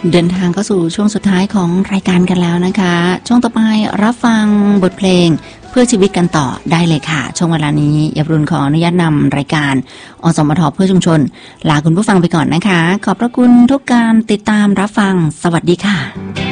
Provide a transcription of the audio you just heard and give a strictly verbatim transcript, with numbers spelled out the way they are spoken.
เดินทางเข้าสู่ช่วงสุดท้ายของรายการกันแล้วนะคะช่วงต่อไปรับฟังบทเพลงเพื่อชีวิตกันต่อได้เลยค่ะช่วงเวลานี้อย่ารุนขออนุญาตนำรายการอสมทเพื่อชุมชนลาคุณผู้ฟังไปก่อนนะคะขอบพระคุณทุกการติดตามรับฟังสวัสดีค่ะ